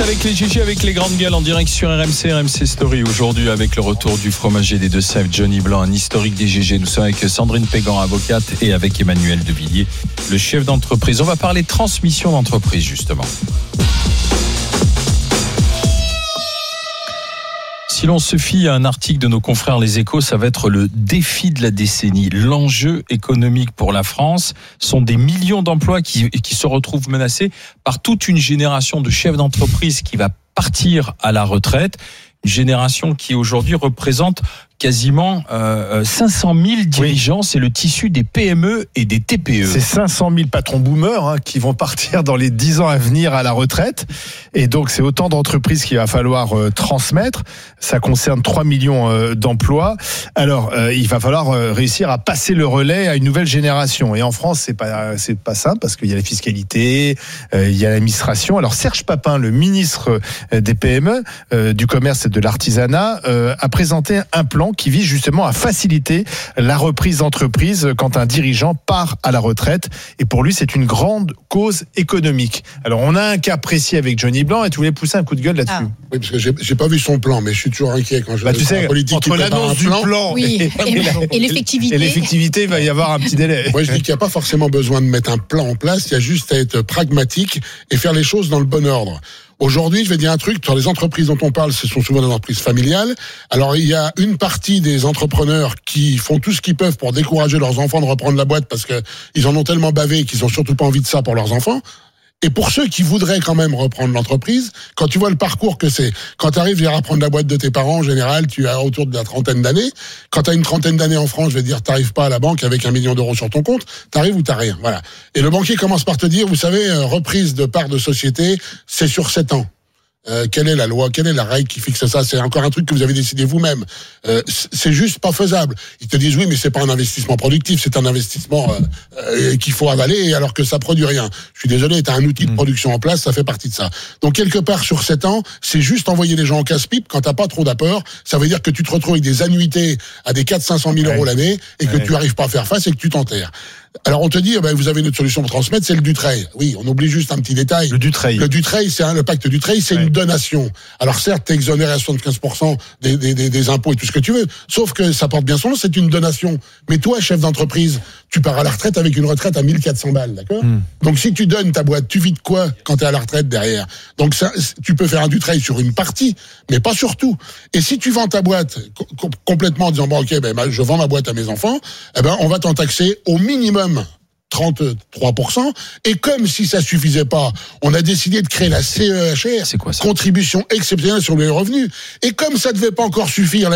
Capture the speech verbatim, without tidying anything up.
avec les G G, avec les grandes gueules en direct sur R M C, R M C Story. Aujourd'hui, avec le retour du fromager des Deux-Sèvres, Johnny Blanc, un historique des G G. Nous sommes avec Sandrine Pégan, avocate, et avec Emmanuel Devilliers, le chef d'entreprise. On va parler transmission d'entreprise, justement. Si l'on se fie à un article de nos confrères Les Échos, ça va être le défi de la décennie. L'enjeu économique pour la France sont des millions d'emplois qui, qui se retrouvent menacés par toute une génération de chefs d'entreprise qui va partir à la retraite. Une génération qui aujourd'hui représente quasiment euh, cinq cent mille dirigeants. Oui. C'est le tissu des P M E et des T P E. C'est cinq cent mille patrons boomers hein, qui vont partir dans les dix ans à venir à la retraite. Et donc, c'est autant d'entreprises qu'il va falloir euh, transmettre. Ça concerne trois millions euh, d'emplois. Alors, euh, il va falloir euh, réussir à passer le relais à une nouvelle génération. Et en France, c'est pas, c'est pas simple parce qu'il y a la fiscalité, euh, il y a l'administration. Alors, Serge Papin, le ministre des P M E, euh, du commerce et de l'artisanat, euh, a présenté un plan qui vise justement à faciliter la reprise d'entreprise quand un dirigeant part à la retraite. Et pour lui, c'est une grande cause économique. Alors, on a un cas précis avec Johnny Blanc et tu voulais pousser un coup de gueule là-dessus. Ah. Oui, parce que j'ai, j'ai pas vu son plan, mais je suis toujours inquiet quand je bah, tu sais, politique entre l'annonce du plan, plan oui, et, et, et l'effectivité. Et l'effectivité, il va y avoir un petit délai. Moi, je dis qu'il n'y a pas forcément besoin de mettre un plan en place, il y a juste à être pragmatique et faire les choses dans le bon ordre. Aujourd'hui, je vais dire un truc, sur les entreprises dont on parle, ce sont souvent des entreprises familiales. Alors, il y a une partie des entrepreneurs qui font tout ce qu'ils peuvent pour décourager leurs enfants de reprendre la boîte parce que ils en ont tellement bavé qu'ils ont surtout pas envie de ça pour leurs enfants. Et pour ceux qui voudraient quand même reprendre l'entreprise, quand tu vois le parcours que c'est, quand tu arrives à reprendre la boîte de tes parents, en général, tu as autour de la trentaine d'années. Quand tu as une trentaine d'années en France, je vais dire, tu n'arrives pas à la banque avec un million d'euros sur ton compte, tu arrives ou tu n'as rien. Voilà. Et le banquier commence par te dire, vous savez, reprise de part de société, c'est sur sept ans. Euh, quelle est la loi, quelle est la règle qui fixe ça? C'est encore un truc que vous avez décidé vous-même. Euh, c'est juste pas faisable. Ils te disent oui, mais c'est pas un investissement productif, c'est un investissement euh, euh, qu'il faut avaler alors que ça produit rien. Je suis désolé, t'as un outil de production en place, ça fait partie de ça. Donc quelque part sur sept ans, c'est juste envoyer les gens en casse-pipe quand t'as pas trop d'apport. Ça veut dire que tu te retrouves avec des annuités à des quatre cents à cinq cent mille euros l'année et que ouais. tu arrives pas à faire face et que tu t'enterres. Alors on te dit, eh ben, vous avez une autre solution pour transmettre, c'est le Dutreil. Oui, on oublie juste un petit détail. Le Dutreil. Le Dutreil, c'est hein, le pacte Dutreil, c'est ouais. une donation. Alors certes, t'es exonéré à soixante-quinze pour cent des, des, des, des impôts et tout ce que tu veux, sauf que ça porte bien son nom, c'est une donation. Mais toi, chef d'entreprise, tu pars à la retraite avec une retraite à mille quatre cents balles, d'accord mmh. Donc si tu donnes ta boîte, tu vis de quoi quand t'es à la retraite derrière? Donc ça, tu peux faire un Dutreil sur une partie, mais pas sur tout. Et si tu vends ta boîte co- complètement en disant, bon ok, ben, je vends ma boîte à mes enfants, eh ben, on va t'en taxer au minimum trente-trois pour cent. Et comme si ça suffisait pas, on a décidé de créer la C E H R, c'est quoi ça ? Contribution exceptionnelle sur les revenus. Et comme ça devait pas encore suffire,